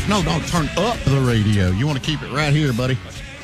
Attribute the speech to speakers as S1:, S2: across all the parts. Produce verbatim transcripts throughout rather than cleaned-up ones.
S1: No, don't turn up the radio. You want to keep it right here, buddy.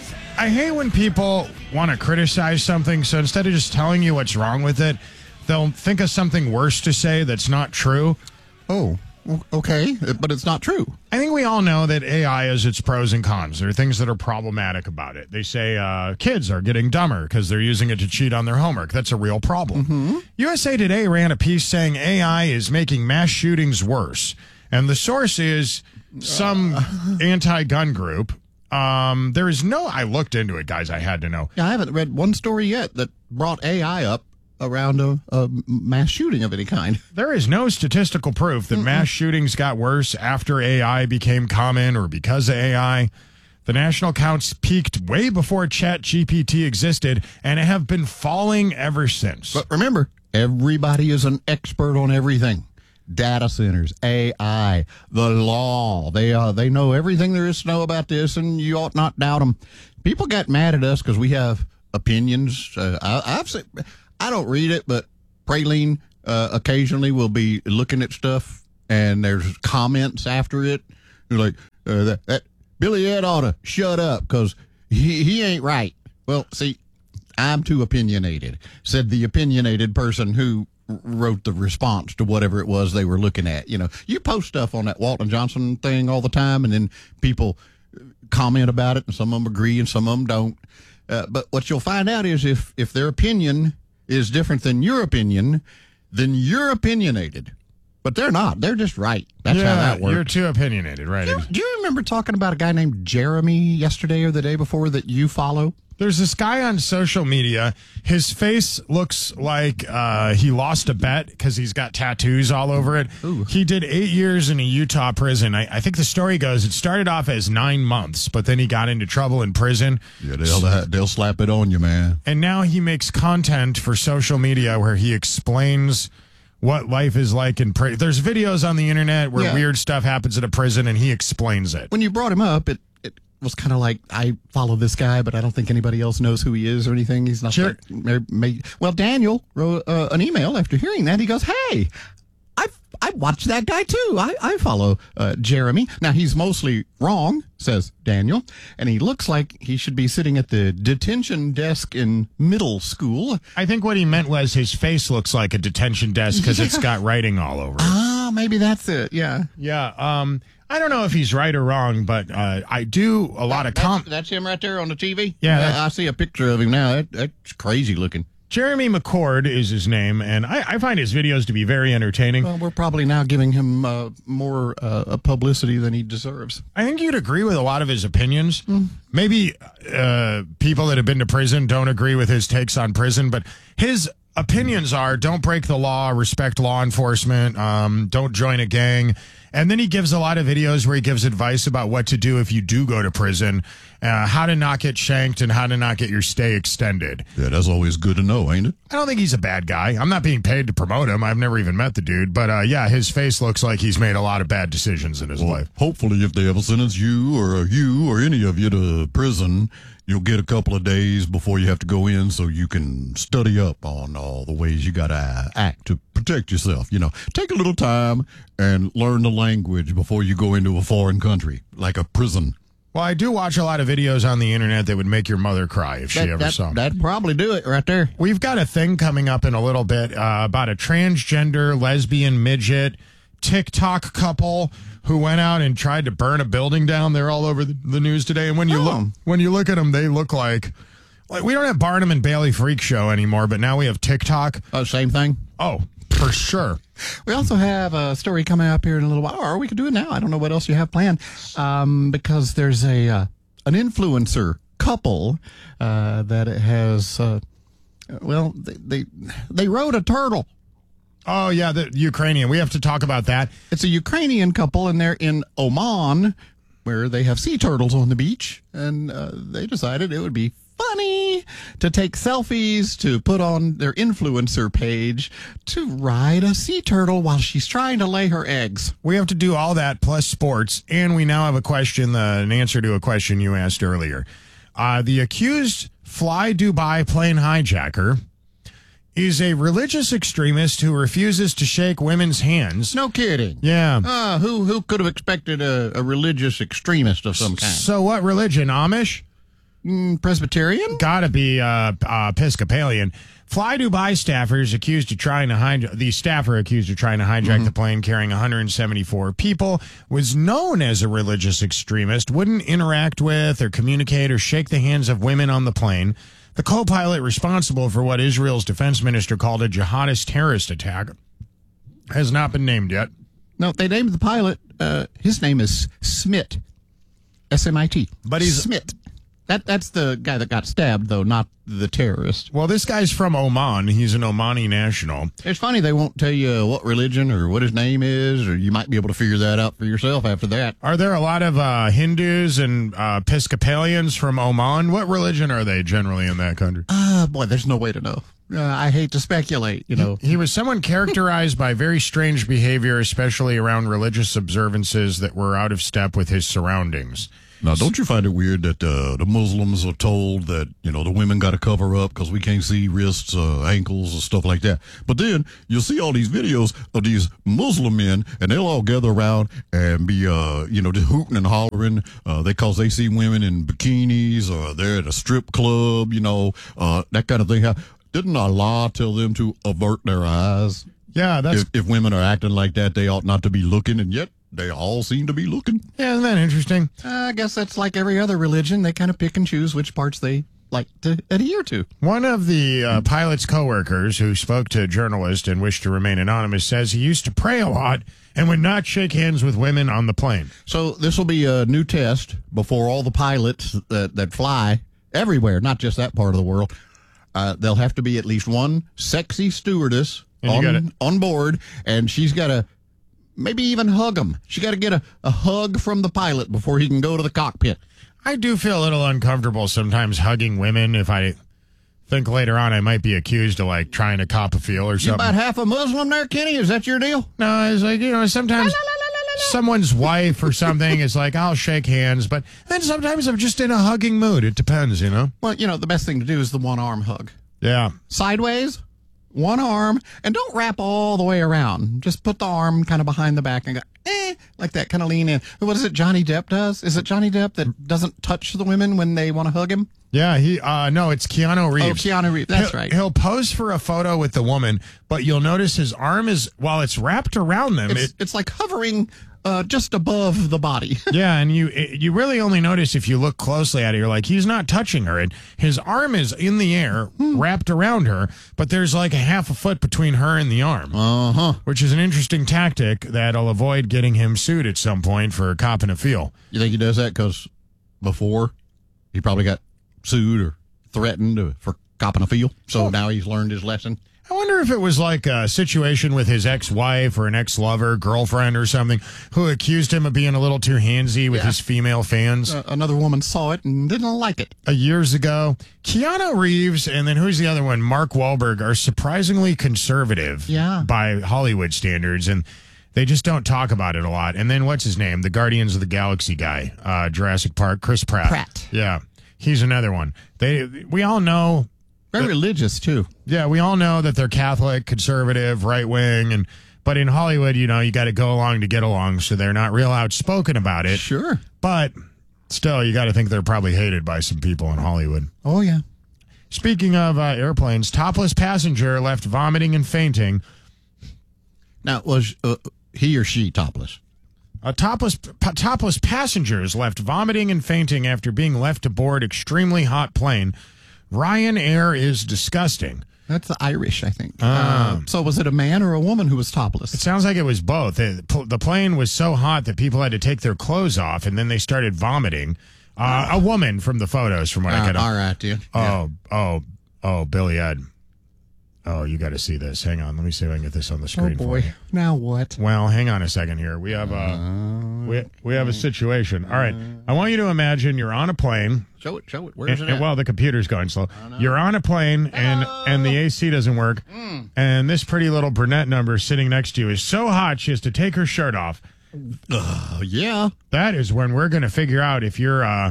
S2: I hate when people want to criticize something, so instead of just telling you what's wrong with it, they'll think of something worse to say that's not true.
S1: Oh, okay, but it's not true.
S2: I think we all know that A I has its pros and cons. There are things that are problematic about it. They say uh, kids are getting dumber because they're using it to cheat on their homework. That's a real problem. Mm-hmm. U S A Today ran a piece saying A I is making mass shootings worse. And the source is some uh. anti-gun group. Um, there is no, I looked into it, guys. I had to know.
S1: Yeah, I haven't read one story yet that brought A I up around a, a mass shooting of any kind.
S2: There is no statistical proof that Mm-mm. mass shootings got worse after A I became common or because of A I. The national counts peaked way before Chat G P T existed and have been falling ever since.
S1: But remember, everybody is an expert on everything. Data centers, A I, the law. They uh, they know everything there is to know about this, and you ought not doubt them. People got mad at us because we have opinions. Uh, I, I've said, I don't read it, but Praline uh, occasionally will be looking at stuff, and there's comments after it. You're like, uh, that, that Billy Ed ought to shut up because he, he ain't right. Well, see, I'm too opinionated, said the opinionated person who wrote the response to whatever it was they were looking at. You know, you post stuff on that Walton Johnson thing all the time, and then people comment about it, and some of them agree and some of them don't. Uh, but what you'll find out is if, if their opinion is different than your opinion, then you're opinionated. But they're not. They're just right. That's
S2: yeah,
S1: how that works.
S2: You're too opinionated, right?
S1: Do you, do you remember talking about a guy named Jeremy yesterday or the day before that you follow?
S2: There's this guy on social media. His face looks like uh, he lost a bet because he's got tattoos all over it.
S1: Ooh.
S2: He did eight years in a Utah prison. I, I think the story goes it started off as nine months, but then he got into trouble in prison.
S1: Yeah, they'll, they'll slap it on you, man.
S2: And now he makes content for social media where he explains what life is like in prison. There's videos on the internet where
S1: yeah.
S2: weird stuff happens at a prison, and he explains it.
S1: When you brought him up, it was kind of like, I follow this guy, but I don't think anybody else knows who he is or anything. He's not
S2: sure.
S1: That, may, well, Daniel wrote uh, an email after hearing that. He goes, hey, I I watch that guy too. I, I follow uh, Jeremy. Now, he's mostly wrong, says Daniel, and he looks like he should be sitting at the detention desk in middle school.
S2: I think what he meant was his face looks like a detention desk because yeah. it's got writing all over it.
S1: Ah, maybe that's it. Yeah.
S2: Yeah. Um, I don't know if he's right or wrong, but uh, I do a lot of com.
S1: That's, that's him right there on the T V?
S2: Yeah.
S1: Uh, I see a picture of him now. That, that's crazy looking.
S2: Jeremy McCord is his name, and I, I find his videos to be very entertaining.
S1: Well, we're probably now giving him uh, more uh, publicity than he deserves.
S2: I think you'd agree with a lot of his opinions. Mm. Maybe uh, people that have been to prison don't agree with his takes on prison, but his opinions are don't break the law, respect law enforcement, um, don't join a gang. And then he gives a lot of videos where he gives advice about what to do if you do go to prison, uh, how to not get shanked and how to not get your stay extended.
S1: Yeah, that's always good to know, ain't it?
S2: I don't think he's a bad guy. I'm not being paid to promote him. I've never even met the dude. But, uh, yeah, his face looks like he's made a lot of bad decisions in his
S3: well,
S2: life.
S3: Hopefully, if they ever sentence you or you or any of you to prison, you'll get a couple of days before you have to go in so you can study up on all the ways you got to act to protect yourself. You know, take a little time and learn the language before you go into a foreign country, like a prison.
S2: Well, I do watch a lot of videos on the internet that would make your mother cry if she
S1: that,
S2: ever
S1: that,
S2: saw them.
S1: That'd probably do it right there.
S2: We've got a thing coming up in a little bit uh, about a transgender, lesbian, midget, TikTok couple who went out and tried to burn a building down. They're all over the, the news today. And when you
S1: oh.
S2: look when you look at them, they look like, like we don't have Barnum and Bailey Freak Show anymore, but now we have TikTok.
S1: Oh, same thing?
S2: Oh, for sure.
S1: We also have a story coming up here in a little while, or we could do it now. I don't know what else you have planned, um, because there's a uh, an influencer couple uh, that has, uh, well, they, they they rode a turtle.
S2: Oh, yeah, the Ukrainian. We have to talk about that.
S1: It's a Ukrainian couple, and they're in Oman, where they have sea turtles on the beach, and uh, they decided it would be funny to take selfies to put on their influencer page to ride a sea turtle while she's trying to lay her eggs.
S2: We have to do all that plus sports, and we now have a question, uh, an answer to a question you asked earlier. Uh, the accused Fly Dubai plane hijacker is a religious extremist who refuses to shake women's hands.
S1: No kidding.
S2: Yeah.
S1: Uh, who who could have expected a, a religious extremist of some kind?
S2: So what religion? Amish?
S1: Mm, Presbyterian?
S2: Gotta be uh, uh, Episcopalian. Fly Dubai staffers accused of trying to hijack, the staffer accused of trying to hijack mm-hmm. the plane carrying one hundred seventy-four people, was known as a religious extremist, wouldn't interact with or communicate or shake the hands of women on the plane. The co-pilot responsible for what Israel's defense minister called a jihadist terrorist attack has not been named yet.
S1: No, they named the pilot. Uh, his name is Smit. S M I T.
S2: But he's
S1: Smit. That That's the guy that got stabbed, though, not the terrorist.
S2: Well, this guy's from Oman. He's an Omani national.
S1: It's funny, they won't tell you what religion or what his name is, or you might be able to figure that out for yourself after that.
S2: Are there a lot of uh, Hindus and uh, Episcopalians from Oman? What religion are they generally in that country?
S1: Ah, uh, boy, there's no way to know. Uh, I hate to speculate, you know.
S2: He, he was someone characterized by very strange behavior, especially around religious observances that were out of step with his surroundings.
S3: Now, don't you find it weird that uh, the Muslims are told that, you know, the women got to cover up because we can't see wrists, uh, ankles, and stuff like that? But then you'll see all these videos of these Muslim men, and they'll all gather around and be, uh, you know, just hooting and hollering uh, they, because they see women in bikinis or they're at a strip club, you know, uh, that kind of thing. Didn't Allah tell them to avert their eyes?
S2: Yeah, that's...
S3: If, if women are acting like that, they ought not to be looking, and yet they all seem to be looking.
S2: Yeah, isn't that interesting?
S1: Uh, I guess that's like every other religion. They kind of pick and choose which parts they like to adhere to.
S2: One of the uh, pilot's coworkers who spoke to a journalist and wished to remain anonymous says he used to pray a lot and would not shake hands with women on the plane.
S1: So this will be a new test before all the pilots that, that fly everywhere, not just that part of the world. Uh, there'll have to be at least one sexy stewardess on, on board, and she's got to maybe even hug him. She got to get a, a hug from the pilot before he can go to the cockpit.
S2: I do feel a little uncomfortable sometimes hugging women if I think later on I might be accused of, like, trying to cop a feel or something.
S1: You about half a Muslim there, Kenny? Is that your deal?
S2: No, it's like, you know, sometimes someone's wife or something is like, I'll shake hands, but then sometimes I'm just in a hugging mood. It depends, you know?
S1: Well, you know, the best thing to do is the one-arm hug.
S2: Yeah.
S1: Sideways, one arm, and don't wrap all the way around. Just put the arm kind of behind the back and go, eh, like that, kind of lean in. What is it Johnny Depp does? Is it Johnny Depp that doesn't touch the women when they want to hug him?
S2: Yeah, he, uh, no, it's Keanu Reeves.
S1: Oh, Keanu Reeves, that's
S2: he'll,
S1: right.
S2: He'll pose for a photo with the woman, but you'll notice his arm is, while it's wrapped around them.
S1: It's,
S2: it,
S1: it's like hovering uh, just above the body.
S2: Yeah, and you it, you really only notice if you look closely at it. You're like, he's not touching her. And his arm is in the air, hmm. wrapped around her, but there's like a half a foot between her and the arm.
S1: Uh-huh.
S2: Which is an interesting tactic that'll avoid getting him sued at some point for copping a feel.
S1: You think he does that because before he probably got sued or threatened for copping a feel, so oh. now he's learned his lesson?
S2: I wonder if it was like a situation with his ex-wife or an ex-lover, girlfriend or something, who accused him of being a little too handsy with yeah. his female fans.
S1: Uh, another woman saw it and didn't like it.
S2: Uh, years ago, Keanu Reeves and then who's the other one? Mark Wahlberg are surprisingly conservative
S1: yeah.
S2: by Hollywood standards, and they just don't talk about it a lot. And then what's his name? The Guardians of the Galaxy guy, uh, Jurassic Park, Chris Pratt.
S1: Pratt.
S2: Yeah, he's another one. They we all know.
S1: Very religious, too.
S2: Yeah, we all know that they're Catholic, conservative, right-wing, and but in Hollywood, you know, you got to go along to get along, so they're not real outspoken about it.
S1: Sure.
S2: But still, you got to think they're probably hated by some people in Hollywood.
S1: Oh, yeah.
S2: Speaking of uh, airplanes, topless passenger left vomiting and fainting.
S1: Now, was uh, he or she topless?
S2: A topless, p- topless passengers left vomiting and fainting after being left aboard extremely hot plane. Ryanair is disgusting.
S1: That's the Irish, I think.
S2: Um,
S1: uh, so was it a man or a woman who was topless?
S2: It sounds like it was both. The, the plane was so hot that people had to take their clothes off, and then they started vomiting. Uh, oh. A woman from the photos, from what uh, I could.
S1: All right, dude.
S2: Oh,
S1: yeah.
S2: oh, oh, Billy Ed. Oh, you got to see this. Hang on. Let me see if I can get this on the screen.
S1: Oh, boy.
S2: For you.
S1: Now what?
S2: Well, hang on a second here. We have a, uh, we, we have a situation. All right. I want you to imagine you're on a plane.
S1: Show it, show it. Where's
S2: and,
S1: it
S2: and, well, the computer's going slow. You're on a plane, and, and the A C doesn't work, mm. and this pretty little brunette number sitting next to you is so hot she has to take her shirt off.
S1: Uh, yeah.
S2: That is when we're going to figure out if you're uh,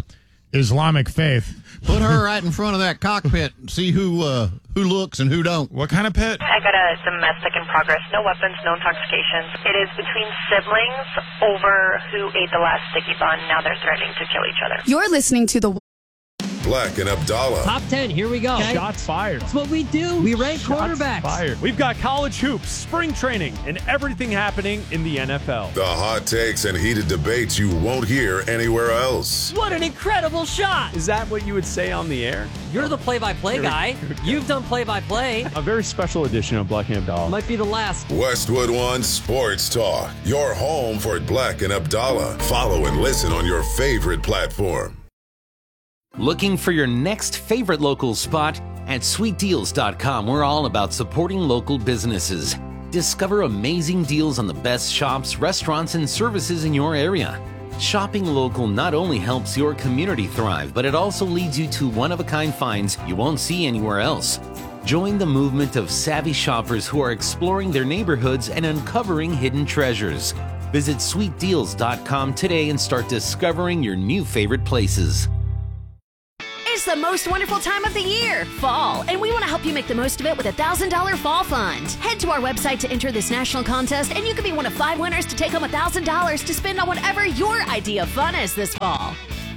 S2: Islamic faith.
S1: Put her right in front of that cockpit and see who uh, who looks and who don't.
S2: What kind of pit?
S4: I got a domestic in progress. No weapons, no intoxications. It is between siblings over who ate the last sticky bun. Now they're threatening to kill each other.
S5: You're listening to the
S6: Black and Abdallah.
S7: Top ten, here we go.
S8: Okay. Shots fired.
S7: That's what we do. We rank
S8: Shots
S7: quarterbacks.
S8: Fired. We've got college hoops, spring training, and everything happening in the N F L.
S6: The hot takes and heated debates you won't hear anywhere else.
S7: What an incredible shot.
S8: Is that what you would say on the air?
S7: You're the play-by-play guy. You've done play-by-play.
S8: A very special edition of Black and Abdallah.
S7: Might be the last.
S6: Westwood One Sports Talk. Your home for Black and Abdallah. Follow and listen on your favorite platform.
S9: Looking for your next favorite local spot? At sweet deals dot com, we're all about supporting local businesses. Discover amazing deals on the best shops, restaurants, and services in your area. Shopping local not only helps your community thrive, but it also leads you to one-of-a-kind finds you won't see anywhere else. Join the movement of savvy shoppers who are exploring their neighborhoods and uncovering hidden treasures. Visit sweet deals dot com today and start discovering your new favorite places.
S10: It's the most wonderful time of the year, fall, and we want to help you make the most of it with a one thousand dollars Fall Fund. Head to our website to enter this national contest, and you could be one of five winners to take home one thousand dollars to spend on whatever your idea of fun is this fall.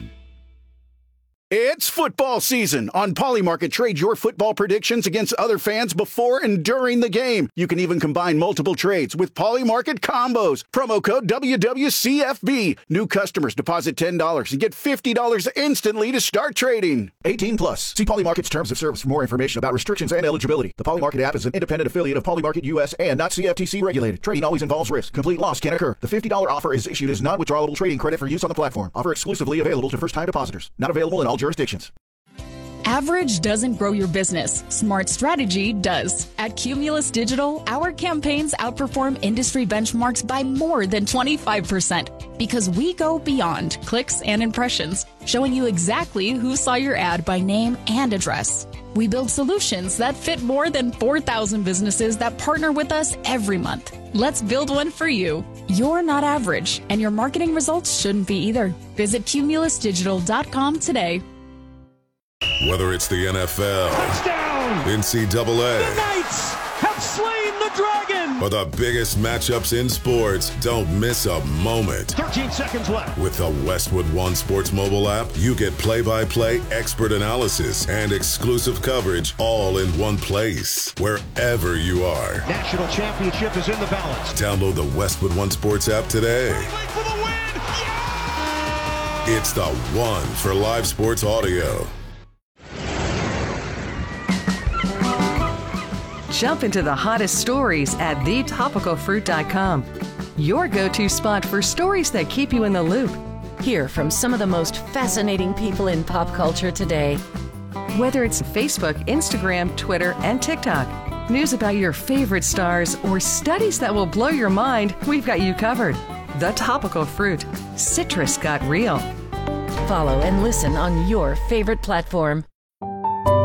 S11: It's football season. On Polymarket, trade your football predictions against other fans before and during the game. You can even combine multiple trades with Polymarket combos. Promo code W W C F B. New customers deposit ten dollars and get fifty dollars instantly to start trading. eighteen plus. See Polymarket's terms of service for more information about restrictions and eligibility. The Polymarket app is an independent affiliate of Polymarket U S and not C F T C regulated. Trading always involves risk. Complete loss can occur. The fifty dollars offer is issued as non-withdrawable trading credit for use on the platform. Offer exclusively available to first-time depositors. Not available in all jurisdictions.
S5: Average doesn't grow your business. Smart strategy does. At Cumulus Digital, our campaigns outperform industry benchmarks by more than twenty-five percent because we go beyond clicks and impressions, showing you exactly who saw your ad by name and address. We build solutions that fit more than four thousand businesses that partner with us every month. Let's build one for you. You're not average, and your marketing results shouldn't be either. Visit cumulus digital dot com today.
S6: Whether it's the N F L,
S8: Touchdown!
S6: N C double A,
S8: The Knights have slain the dragon!
S6: or the biggest matchups in sports, don't miss a moment.
S8: thirteen seconds left.
S6: With the Westwood One Sports mobile app, you get play-by-play expert analysis and exclusive coverage all in one place, wherever you are.
S8: National championship is in the balance.
S6: Download the Westwood One Sports app today.
S8: For the win! Yeah!
S6: It's the one for live sports audio.
S12: Jump into the hottest stories at the topical fruit dot com. Your go-to spot for stories that keep you in the loop.
S10: Hear from some of the most fascinating people in pop culture today.
S12: Whether it's Facebook, Instagram, Twitter, and TikTok, news about your favorite stars, or studies that will blow your mind, we've got you covered. The Topical Fruit. Citrus got real.
S10: Follow and listen on your favorite platform.